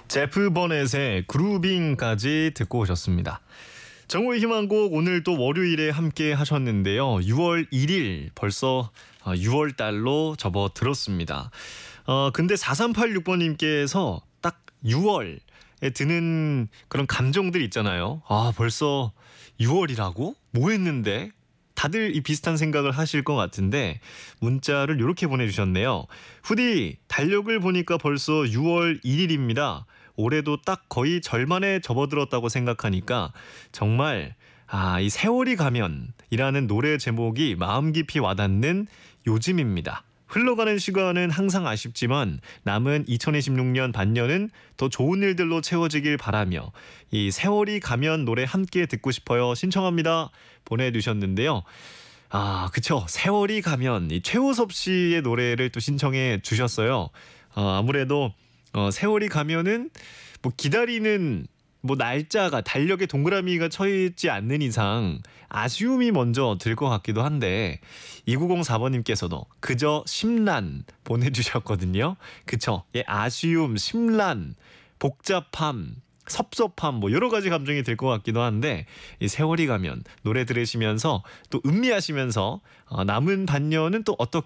제프 버넷의 그루빙까지 듣고 오셨습니다. 정오의 희망곡 오늘 또 월요일에 함께 하셨는데요. 6월 1일 벌써 6월 달로 접어들었습니다. 근데 4386번님께서 딱 6월에 드는 그런 감정들 있잖아요. 아, 벌써 6월이라고? 뭐 했는데? 다들 이 비슷한 생각을 하실 것 같은데 문자를 이렇게 보내주셨네요. 후디, 달력을 보니까 벌써 6월 1일입니다. 올해도 딱 거의 절반에 접어들었다고 생각하니까 정말 이 세월이 가면이라는 노래 제목이 마음 깊이 와닿는 요즘입니다. 흘러가는 시간은 항상 아쉽지만 남은 2026년 반년은 더 좋은 일들로 채워지길 바라며 이 세월이 가면 노래 함께 듣고 싶어요. 신청합니다. 보내주셨는데요. 그쵸. 세월이 가면 이 최우섭 씨의 노래를 또 신청해 주셨어요. 아무래도 세월이 가면은 뭐 기다리는 뭐 날짜가 달력에 동그라미가 쳐 있지 않는 이상 아쉬움이 먼저 들 것 같기도 한데 2904번님께서도 그저 심란 보내주셨거든요. 그쵸? 예, 아쉬움, 심란, 복잡함, 섭섭함 뭐 여러 가지 감정이 들 것 같기도 한데 이 세월이 가면 노래 들으시면서 또 음미하시면서 남은 반년은 또